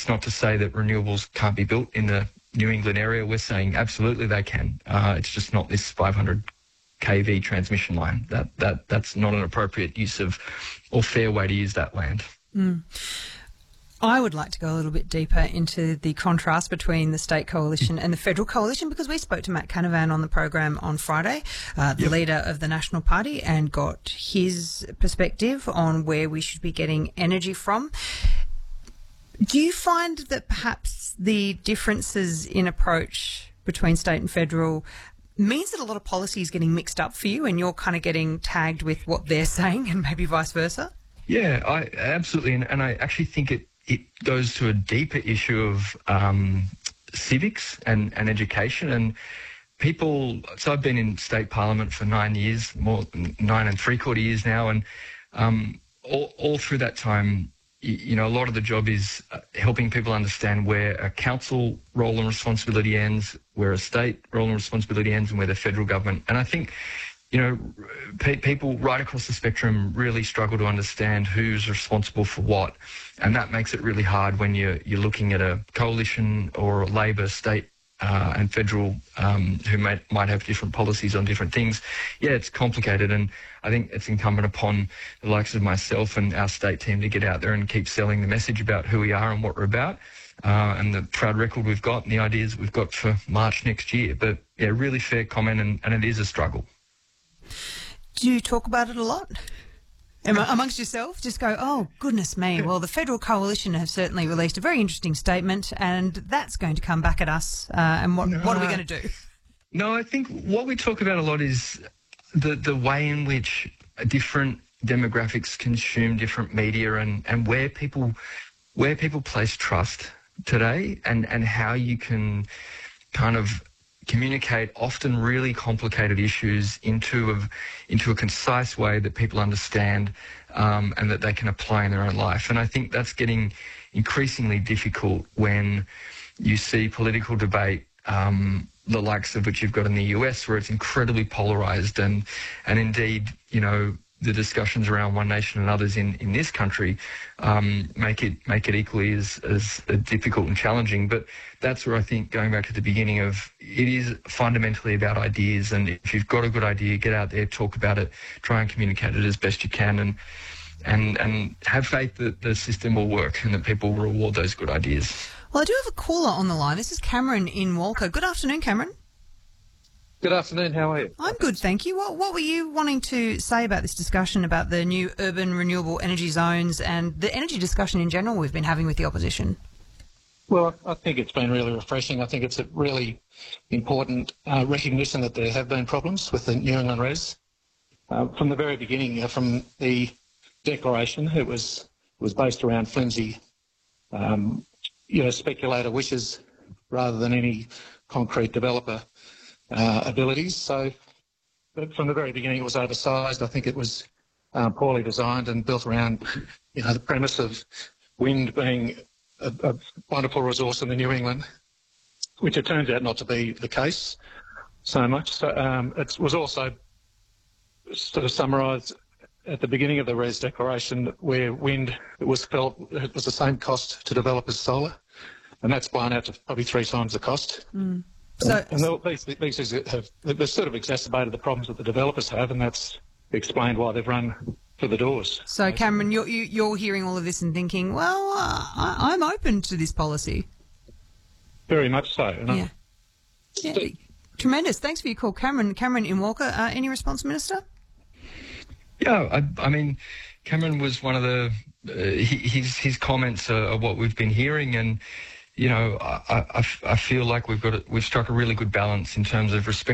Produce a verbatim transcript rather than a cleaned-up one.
it's not to say that renewables can't be built in the New England area. We're saying absolutely they can. Uh, it's just not this five hundred k V transmission line. That that that's not an appropriate use of or fair way to use that land. Mm. I would like to go a little bit deeper into the contrast between the state coalition and the federal coalition, because we spoke to Matt Canavan on the program on Friday, uh, the yep. leader of the National Party, and got his perspective on where we should be getting energy from. Do you find that perhaps the differences in approach between state and federal means that a lot of policy is getting mixed up for you and you're kind of getting tagged with what they're saying and maybe vice versa? Yeah, I absolutely. And, and I actually think it It goes to a deeper issue of um, civics and, and education. And people, so I've been in state parliament for nine years, more nine and three quarter years now. And um, all, all through that time, you, you know, a lot of the job is uh, helping people understand where a council role and responsibility ends, where a state role and responsibility ends, and where the federal government. And I think, you know, pe- people right across the spectrum really struggle to understand who's responsible for what. And that makes it really hard when you're, you're looking at a coalition or a Labor, state uh, and federal um, who might, might have different policies on different things. Yeah, it's complicated. And I think it's incumbent upon the likes of myself and our state team to get out there and keep selling the message about who we are and what we're about. Uh, and the proud record we've got and the ideas we've got for March next year. But yeah, really fair comment, and, and it is a struggle. Do you talk about it a lot amongst yourself? Just go, oh, goodness me. Well, the federal coalition have certainly released a very interesting statement, and that's going to come back at us. Uh, and what, no, what are we going to do? No, I think what we talk about a lot is the, the way in which different demographics consume different media, and, and where people where people place trust today, and, and how you can kind of communicate often really complicated issues into a, into a concise way that people understand um, and that they can apply in their own life. And I think that's getting increasingly difficult when you see political debate, um, the likes of which you've got in the U S, where it's incredibly polarised, and and indeed, you know, the discussions around one nation and others in, in this country um, make it make it equally as, as difficult and challenging. But that's where I think, going back to the beginning of, it is fundamentally about ideas. And if you've got a good idea, get out there, talk about it, try and communicate it as best you can, and and and have faith that the system will work and that people will reward those good ideas. Well, I do have a caller on the line. This is Cameron in Walker. Good afternoon, Cameron. Good afternoon, how are you? I'm good, thank you. What, what were you wanting to say about this discussion about the new urban renewable energy zones and the energy discussion in general we've been having with the opposition? Well, I think it's been really refreshing. I think it's a really important uh, recognition that there have been problems with the New England Res. Uh, from the very beginning, uh, from the declaration, it was was based around flimsy, um, you know, speculator wishes rather than any concrete developer Uh, abilities. So but from the very beginning it was oversized. I think it was um, poorly designed and built around, you know, the premise of wind being a, a wonderful resource in the New England, which it turns out not to be the case so much. So um, it was also sort of summarised at the beginning of the Res Declaration, where wind, it was felt it was the same cost to develop as solar, and that's blown out to probably three times the cost. Mm. So, and these, these have they've sort of exacerbated the problems that the developers have, and that's explained why they've run for the doors. So, Cameron, you're, you're hearing all of this and thinking, well, uh, I, I'm open to this policy. Very much so. And yeah. yeah. Tremendous. Thanks for your call, Cameron. Cameron in Walker. Uh, any response, Minister? Yeah, I, I mean, Cameron was one of the uh, his his comments are, are what we've been hearing, and you know, I, I, I feel like we've got a, we've struck a really good balance in terms of respect